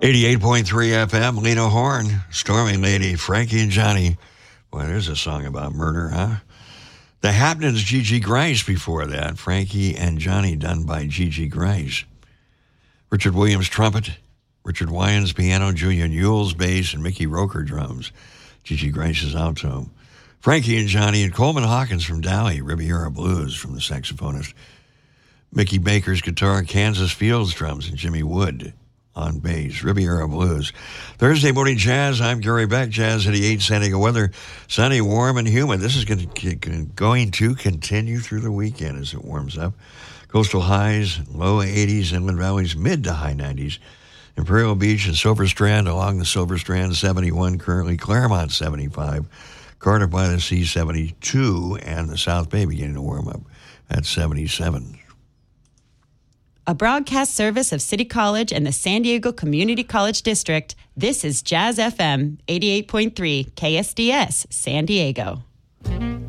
88.3 FM, Lena Horne, Stormy Lady, Frankie and Johnny. Boy, there's a song about murder, huh? The Happenings, Gigi Grice before that. Frankie and Johnny, done by Gigi Grice. Richard Williams, trumpet. Richard Wyans, piano. Julian Ewells, bass. And Mickey Roker, drums. Gigi Grice's alto. Frankie and Johnny and Coleman Hawkins from Dowie. Riviera Blues from the saxophonist. Mickey Baker's guitar. Kansas Fields, drums. And Jimmy Wood on bass. Riviera Blues. Thursday morning jazz. I'm Gary Beck. Jazz 88 San Diego weather. Sunny, warm, and humid. This is going to continue through the weekend as it warms up. Coastal highs, low 80s. Inland valleys, mid to high 90s. Imperial Beach and Silver Strand, along the Silver Strand, 71 currently. Claremont, 75. Cardiff by the Sea, 72. And the South Bay beginning to warm up at 77. A broadcast service of City College and the San Diego Community College District, this is Jazz FM 88.3 KSDS San Diego.